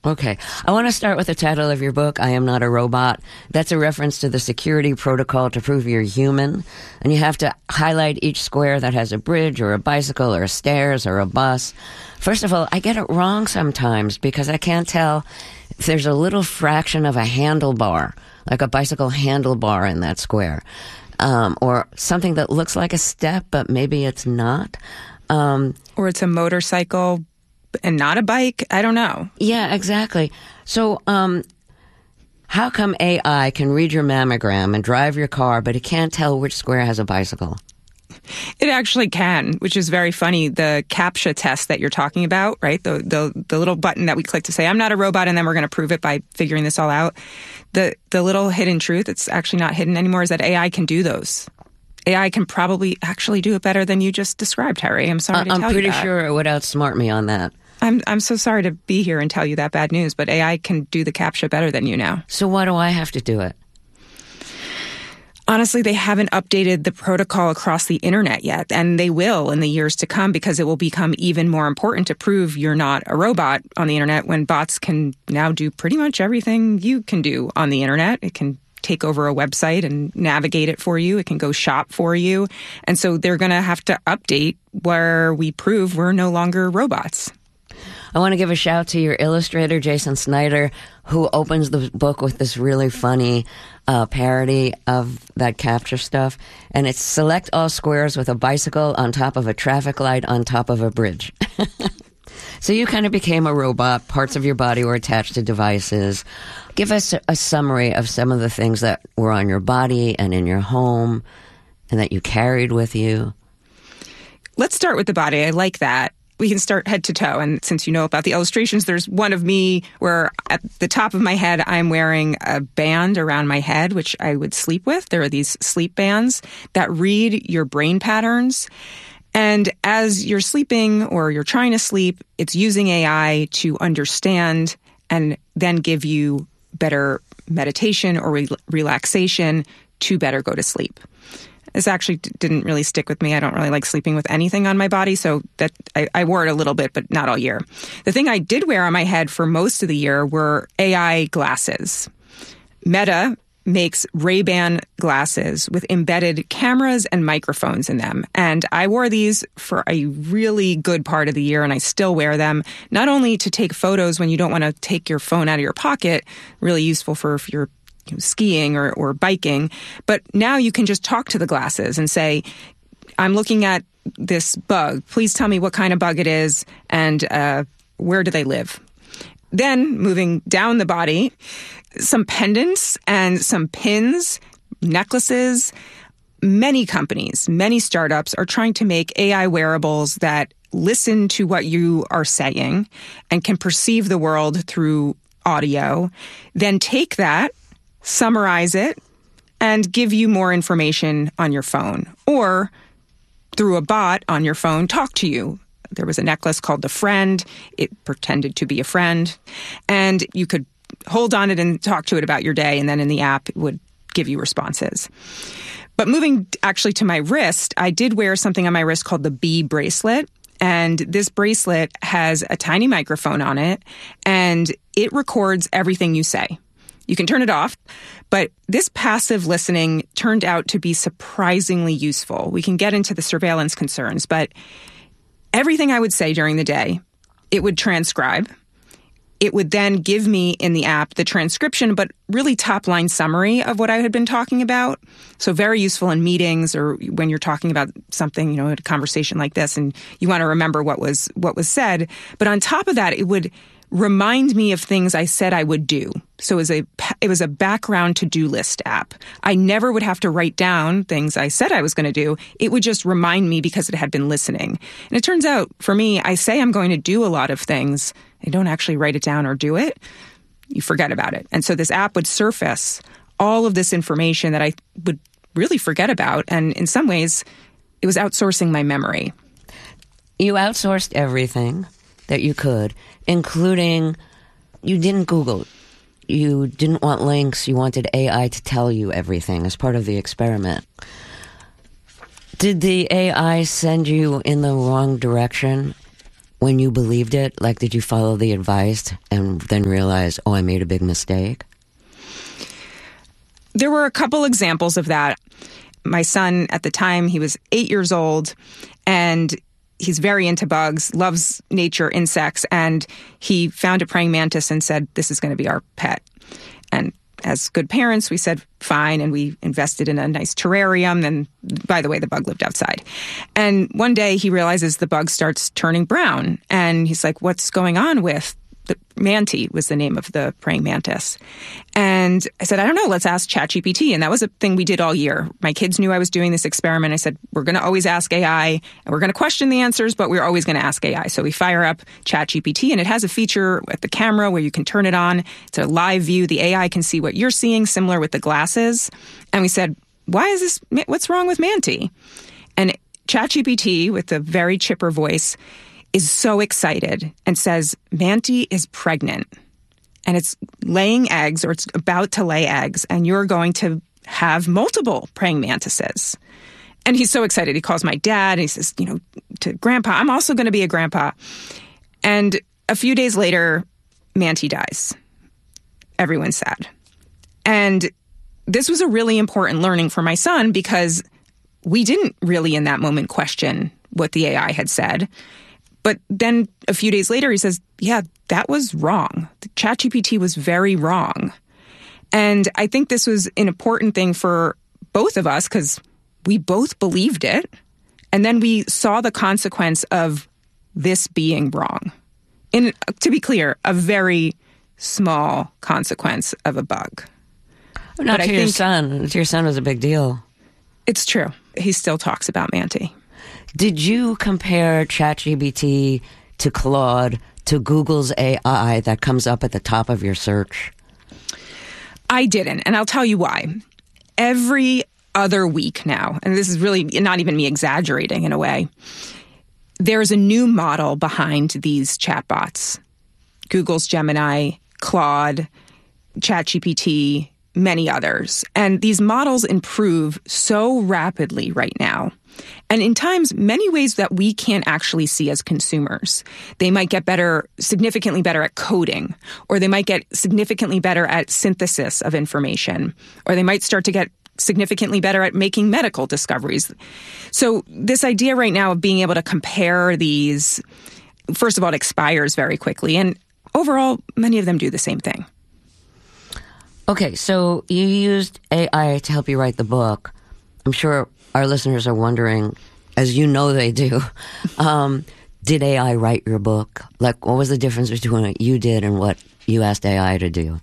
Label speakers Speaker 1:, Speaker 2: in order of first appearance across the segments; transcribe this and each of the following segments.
Speaker 1: Okay. I want to start with the title of your book, I Am Not a Robot. That's a reference to the security protocol to prove you're human. And you have to highlight each square that has a bridge or a bicycle or stairs or a bus. First of all, I get it wrong sometimes because I can't tell if there's a little fraction of a handlebar, like a bicycle handlebar in that square, or something that looks like a step, but maybe it's not.
Speaker 2: Or it's a motorcycle and not a bike. I don't know.
Speaker 1: Yeah, exactly. So, how come AI can read your mammogram and drive your car, but it can't tell which square has a bicycle?
Speaker 2: It actually can, which is very funny. The CAPTCHA test that you're talking about, right? The little button that we click to say, I'm not a robot, and then we're going to prove it by figuring this all out. The little hidden truth, it's actually not hidden anymore, is that AI can do those. AI can probably actually do it better than you just described, Harry. I'm sorry to tell you that.
Speaker 1: I'm pretty sure it would outsmart me on that.
Speaker 2: I'm so sorry to be here and tell you that bad news, but AI can do the CAPTCHA better than you now.
Speaker 1: So why do I have to do it?
Speaker 2: Honestly, they haven't updated the protocol across the internet yet, and they will in the years to come because it will become even more important to prove you're not a robot on the internet when bots can now do pretty much everything you can do on the internet. It can take over a website and navigate it for you. It can go shop for you. And so they're going to have to update where we prove we're no longer robots.
Speaker 1: I want to give a shout to your illustrator, Jason Snyder, who opens the book with this really funny parody of that CAPTCHA stuff. And it's select all squares with a bicycle on top of a traffic light on top of a bridge. So you kind of became a robot. Parts of your body were attached to devices. Give us a summary of some of the things that were on your body and in your home and that you carried with you.
Speaker 2: Let's start with the body. I like that. We can start head to toe. And since you know about the illustrations, there's one of me where at the top of my head, I'm wearing a band around my head, which I would sleep with. There are these sleep bands that read your brain patterns. And as you're sleeping or you're trying to sleep, it's using AI to understand and then give you better meditation or relaxation to better go to sleep. This actually didn't really stick with me. I don't really like sleeping with anything on my body, so that I wore it a little bit, but not all year. The thing I did wear on my head for most of the year were AI glasses. Meta makes Ray-Ban glasses with embedded cameras and microphones in them. And I wore these for a really good part of the year, and I still wear them, not only to take photos when you don't want to take your phone out of your pocket, really useful for if you're skiing or biking, but now you can just talk to the glasses and say, I'm looking at this bug. Please tell me what kind of bug it is and where do they live? Then moving down the body, some pendants and some pins, necklaces. Many companies, many startups are trying to make AI wearables that listen to what you are saying and can perceive the world through audio, then take that, summarize it, and give you more information on your phone. Or through a bot on your phone, talk to you. There was a necklace called The Friend. It pretended to be a friend. And you could hold on it and talk to it about your day, and then in the app it would give you responses. But moving actually to my wrist, I did wear something on my wrist called the Bee bracelet. And this bracelet has a tiny microphone on it, and it records everything you say. You can turn it off, but this passive listening turned out to be surprisingly useful. We can get into the surveillance concerns, but everything I would say during the day, it would transcribe. It would then give me in the app the transcription, but really top-line summary of what I had been talking about. So very useful in meetings or when you're talking about something, a conversation like this, and you want to remember what was said. But on top of that, it would remind me of things I said I would do. So it was a background to-do list app. I never would have to write down things I said I was going to do. It would just remind me because it had been listening. And it turns out, for me, I say I'm going to do a lot of things. I don't actually write it down or do it. You forget about it. And so this app would surface all of this information that I would really forget about. And in some ways, it was outsourcing my memory.
Speaker 1: You outsourced everything that you could, including you didn't Google. You didn't want links. You wanted AI to tell you everything as part of the experiment. Did the AI send you in the wrong direction when you believed it? Like, did you follow the advice and then realize, oh, I made a big mistake?
Speaker 2: There were a couple examples of that. My son, at the time, he was 8 years old, and he's very into bugs, loves nature, insects, and he found a praying mantis and said, this is going to be our pet. And as good parents, we said, fine, and we invested in a nice terrarium. And by the way, the bug lived outside. And one day he realizes the bug starts turning brown. And he's like, what's going on with the Manti was the name of the praying mantis. And I said, I don't know, let's ask ChatGPT. And that was a thing we did all year. My kids knew I was doing this experiment. I said, we're going to always ask AI, and we're going to question the answers, but we're always going to ask AI. So we fire up ChatGPT, and it has a feature at the camera where you can turn it on. It's a live view. The AI can see what you're seeing, similar with the glasses. And we said, what's wrong with Manti? And ChatGPT, with a very chipper voice, is so excited and says, Manti is pregnant and it's laying eggs, or it's about to lay eggs, and you're going to have multiple praying mantises. And he's so excited. He calls my dad and he says, to Grandpa, I'm also going to be a grandpa. And a few days later, Manti dies. Everyone's sad. And this was a really important learning for my son, because we didn't really in that moment question what the AI had said. But then a few days later, he says, yeah, that was wrong. The ChatGPT was very wrong. And I think this was an important thing for both of us, because we both believed it. And then we saw the consequence of this being wrong. And to be clear, a very small consequence of a bug.
Speaker 1: Not to your son. To your son was a big deal.
Speaker 2: It's true. He still talks about Manti.
Speaker 1: Did you compare ChatGPT to Claude, to Google's AI that comes up at the top of your search?
Speaker 2: I didn't, and I'll tell you why. Every other week now, and this is really not even me exaggerating in a way, there's a new model behind these chatbots. Google's Gemini, Claude, ChatGPT, many others. And these models improve so rapidly right now. And in times, many ways that we can't actually see as consumers. They might get better, significantly better at coding, or they might get significantly better at synthesis of information, or they might start to get significantly better at making medical discoveries. So this idea right now of being able to compare these, first of all, it expires very quickly. And overall, many of them do the same thing.
Speaker 1: Okay, so you used AI to help you write the book. I'm sure our listeners are wondering, as you know they do, did AI write your book? Like, what was the difference between what you did and what you asked AI to do?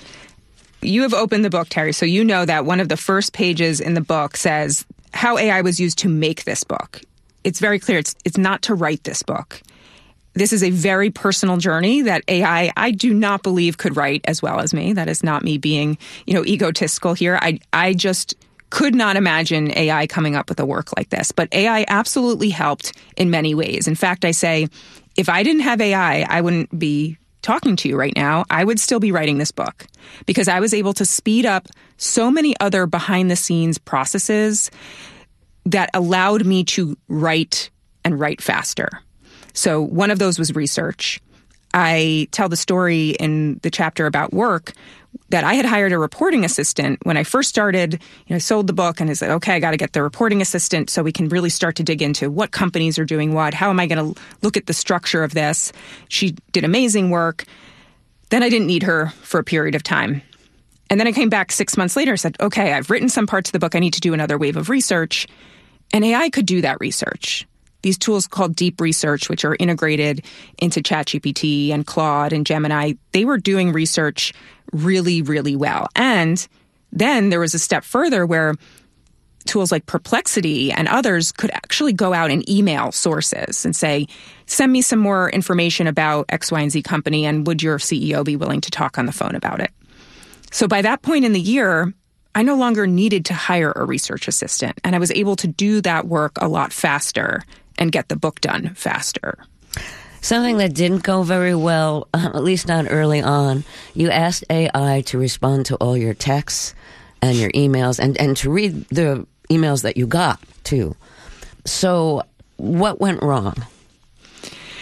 Speaker 2: You have opened the book, Terry, so you know that one of the first pages in the book says how AI was used to make this book. It's very clear. It's not to write this book. This is a very personal journey that AI, I do not believe, could write as well as me. That is not me being, egotistical here. I just could not imagine AI coming up with a work like this. But AI absolutely helped in many ways. In fact, I say, if I didn't have AI, I wouldn't be talking to you right now. I would still be writing this book, because I was able to speed up so many other behind-the-scenes processes that allowed me to write and write faster. So one of those was research. I tell the story in the chapter about work that I had hired a reporting assistant when I first started. I sold the book and I said, okay, I got to get the reporting assistant so we can really start to dig into what companies are doing what. How am I going to look at the structure of this? She did amazing work. Then I didn't need her for a period of time. And then I came back 6 months later and said, okay, I've written some parts of the book. I need to do another wave of research. And AI could do that research. These tools called Deep Research, which are integrated into ChatGPT and Claude and Gemini, they were doing research really, really well. And then there was a step further where tools like Perplexity and others could actually go out and email sources and say, send me some more information about X, Y, and Z company, and would your CEO be willing to talk on the phone about it? So by that point in the year, I no longer needed to hire a research assistant, and I was able to do that work a lot faster and get the book done faster.
Speaker 1: Something that didn't go very well, at least not early on, you asked AI to respond to all your texts and your emails and to read the emails that you got, too. So what went wrong?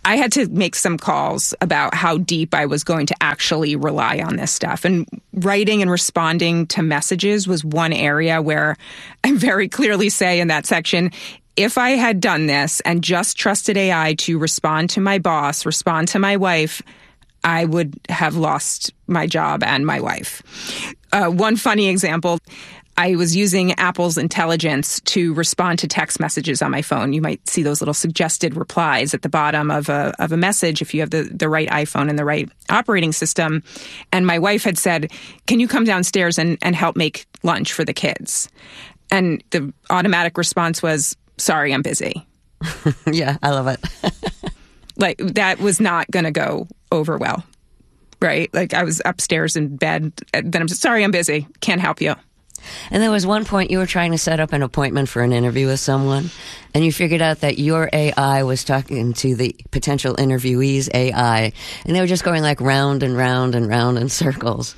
Speaker 2: I had to make some calls about how deep I was going to actually rely on this stuff. And writing and responding to messages was one area where I very clearly say in that section, if I had done this and just trusted AI to respond to my boss, respond to my wife, I would have lost my job and my wife. One funny example, I was using Apple's intelligence to respond to text messages on my phone. You might see those little suggested replies at the bottom of a message if you have the right iPhone and the right operating system. And my wife had said, can you come downstairs and help make lunch for the kids? And the automatic response was, sorry, I'm busy.
Speaker 1: Yeah, I love it.
Speaker 2: Like, that was not going to go over well, right? Like, I was upstairs in bed. Then I'm just, sorry, I'm busy. Can't help you.
Speaker 1: And there was one point you were trying to set up an appointment for an interview with someone, and you figured out that your AI was talking to the potential interviewee's AI, and they were just going like round and round and round in circles.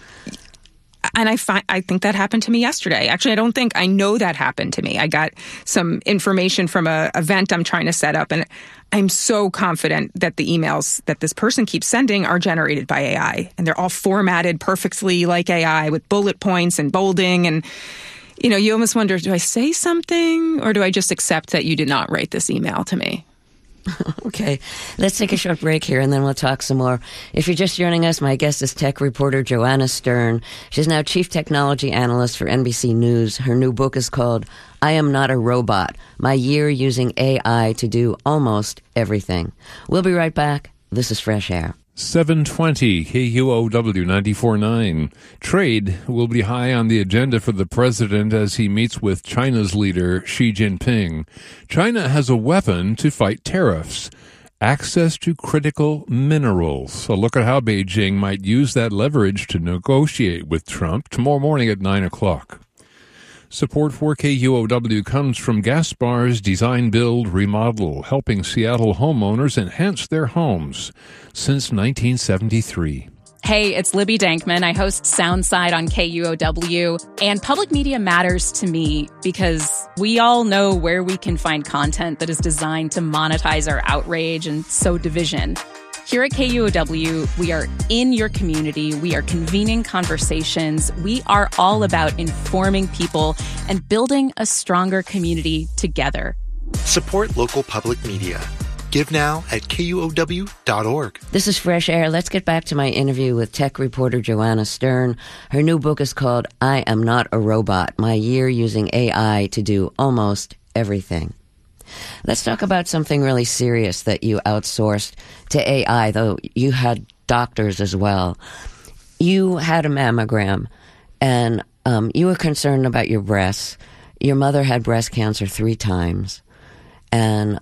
Speaker 2: And I think that happened to me yesterday. Actually, I know that happened to me. I got some information from a event I'm trying to set up, and I'm so confident that the emails that this person keeps sending are generated by AI, and they're all formatted perfectly like AI with bullet points and bolding. And, you almost wonder, do I say something or do I just accept that you did not write this email to me?
Speaker 1: Okay, let's take a short break here and then we'll talk some more. If you're just joining us, my guest is tech reporter Joanna Stern. She's now chief technology analyst for NBC News. Her new book is called I Am Not a Robot, My Year Using AI to Do Almost Everything. We'll be right back. This is Fresh Air.
Speaker 3: 720 KUOW 94.9. Trade will be high on the agenda for the president as he meets with China's leader, Xi Jinping. China has a weapon to fight tariffs: access to critical minerals. A look at how Beijing might use that leverage to negotiate with Trump tomorrow morning at 9 o'clock. Support for KUOW comes from Gaspar's Design Build Remodel, helping Seattle homeowners enhance their homes since 1973.
Speaker 4: Hey, it's Libby Dankman. I host Soundside on KUOW, and public media matters to me because we all know where we can find content that is designed to monetize our outrage and sow division. Here at KUOW, we are in your community. We are convening conversations. We are all about informing people and building a stronger community together.
Speaker 5: Support local public media. Give now at KUOW.org.
Speaker 1: This is Fresh Air. Let's get back to my interview with tech reporter Joanna Stern. Her new book is called I Am Not a Robot, My Year Using AI to Do Almost Everything. Let's talk about something really serious that you outsourced to AI, though you had doctors as well. You had a mammogram, and you were concerned about your breasts. Your mother had breast cancer 3 times. And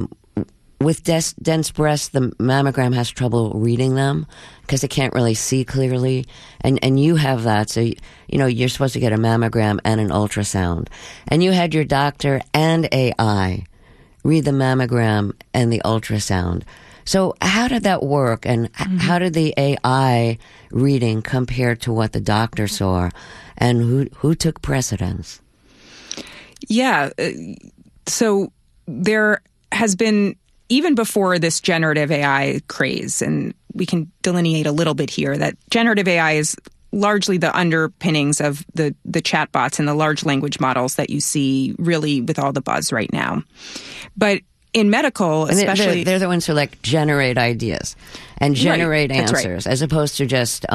Speaker 1: with dense breasts, the mammogram has trouble reading them because it can't really see clearly. And you have that, so you're supposed to get a mammogram and an ultrasound. And you had your doctor and AI read the mammogram and the ultrasound. So how did that work, and how did the AI reading compare to what the doctor saw, and who took precedence?
Speaker 2: Yeah, so there has been, even before this generative AI craze, and we can delineate a little bit here, that generative AI is largely the underpinnings of the chatbots and the large language models that you see really with all the buzz right now. But in medical, especially...
Speaker 1: They're the ones who generate ideas and generate answers, as opposed to just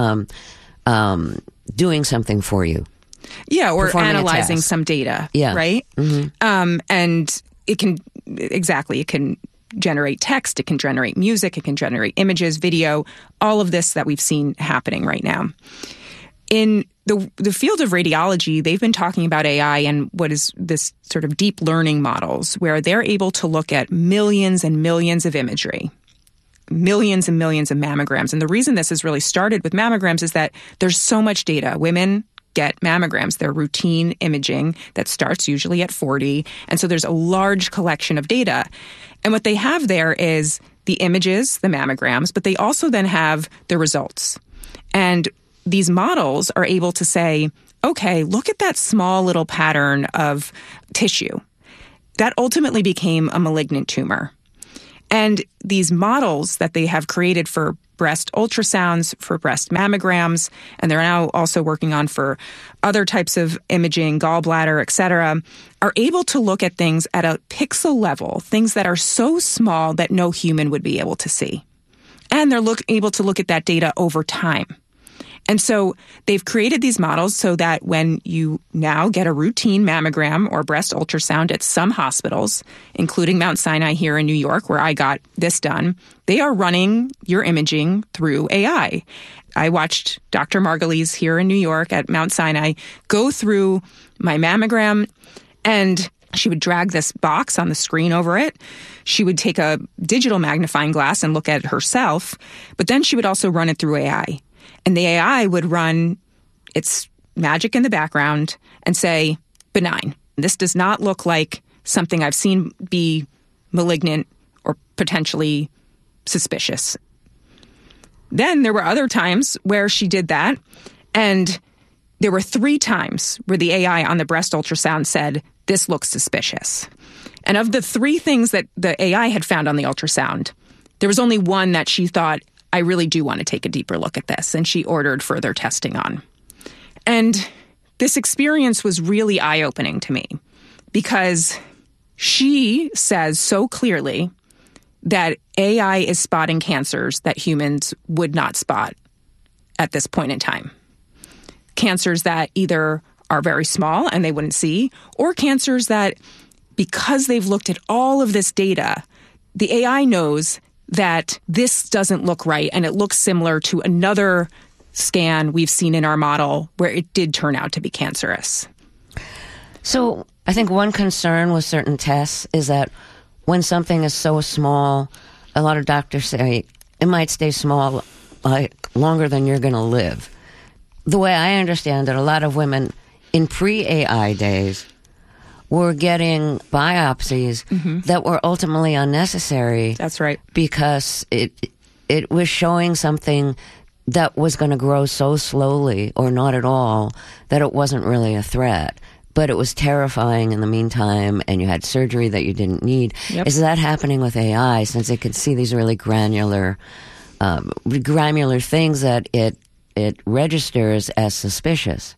Speaker 1: doing something for you.
Speaker 2: Yeah, or analyzing some data, right? Mm-hmm. And it can generate text, it can generate music, it can generate images, video, all of this that we've seen happening right now. In the field of radiology, they've been talking about AI and what is this sort of deep learning models, where they're able to look at millions and millions of imagery, millions and millions of mammograms. And the reason this has really started with mammograms is that there's so much data. Women get mammograms. They're routine imaging that starts usually at 40. And so there's a large collection of data. And what they have there is the images, the mammograms, but they also then have the results. And these models are able to say, okay, look at that small little pattern of tissue. That ultimately became a malignant tumor. And these models that they have created for breast ultrasounds, for breast mammograms, and they're now also working on for other types of imaging, gallbladder, et cetera, are able to look at things at a pixel level, things that are so small that no human would be able to see. And they're able to look at that data over time. And so they've created these models so that when you now get a routine mammogram or breast ultrasound at some hospitals, including Mount Sinai here in New York, where I got this done, they are running your imaging through AI. I watched Dr. Margulies here in New York at Mount Sinai go through my mammogram, and she would drag this box on the screen over it. She would take a digital magnifying glass and look at it herself, but then she would also run it through AI. And the AI would run its magic in the background and say, benign. This does not look like something I've seen be malignant or potentially suspicious. Then there were other times where she did that, and there were 3 times where the AI on the breast ultrasound said, this looks suspicious. And of the 3 things that the AI had found on the ultrasound, there was only one that she thought, I really do want to take a deeper look at this, and she ordered further testing on. And this experience was really eye-opening to me because she says so clearly that AI is spotting cancers that humans would not spot at this point in time. Cancers that either are very small and they wouldn't see, or cancers that, because they've looked at all of this data, the AI knows that this doesn't look right, and it looks similar to another scan we've seen in our model where it did turn out to be cancerous.
Speaker 1: So I think one concern with certain tests is that when something is so small, a lot of doctors say it might stay small longer than you're going to live. The way I understand it, a lot of women in pre-AI days were getting biopsies that were ultimately unnecessary.
Speaker 2: That's right.
Speaker 1: Because it was showing something that was going to grow so slowly or not at all that it wasn't really a threat. But it was terrifying in the meantime, and you had surgery that you didn't need. Yep. Is that happening with AI, since it can see these really granular things that it registers as suspicious?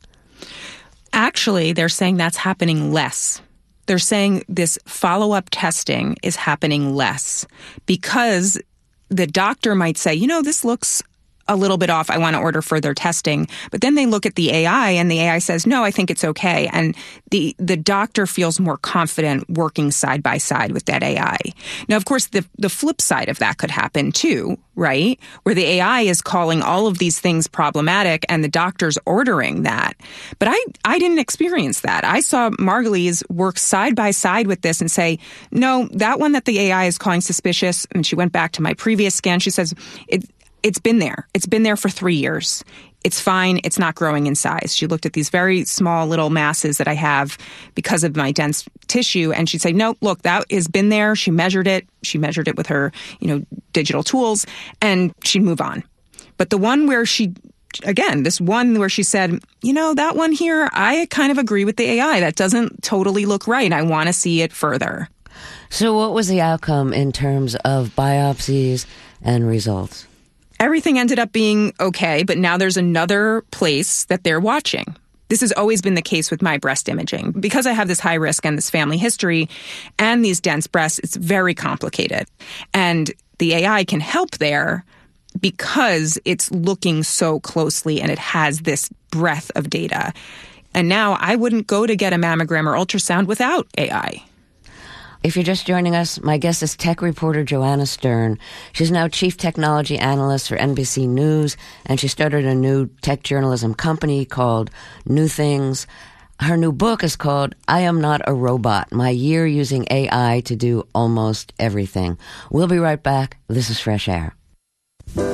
Speaker 2: Actually, they're saying that's happening less. They're saying this follow-up testing is happening less because the doctor might say, this looks a little bit off. I want to order further testing. But then they look at the AI and the AI says, no, I think it's okay. And the doctor feels more confident working side by side with that AI. Now, of course, the flip side of that could happen too, right? Where the AI is calling all of these things problematic and the doctor's ordering that. But I didn't experience that. I saw Margulies work side by side with this and say, no, that one that the AI is calling suspicious, and she went back to my previous scan, she says, it's been there. It's been there for 3 years. It's fine. It's not growing in size. She looked at these very small little masses that I have because of my dense tissue, and she'd say, no, look, that has been there. She measured it. She measured it with her, digital tools, and she'd move on. But the one where this one where she said, that one here, I kind of agree with the AI. That doesn't totally look right. I want to see it further.
Speaker 1: So what was the outcome in terms of biopsies and results?
Speaker 2: Everything ended up being okay, but now there's another place that they're watching. This has always been the case with my breast imaging. Because I have this high risk and this family history and these dense breasts, it's very complicated. And the AI can help there because it's looking so closely and it has this breadth of data. And now I wouldn't go to get a mammogram or ultrasound without AI.
Speaker 1: If you're just joining us, my guest is tech reporter Joanna Stern. She's now chief technology analyst for NBC News, and she started a new tech journalism company called New Things. Her new book is called I Am Not a Robot, My Year Using AI to Do Almost Everything. We'll be right back. This is Fresh Air.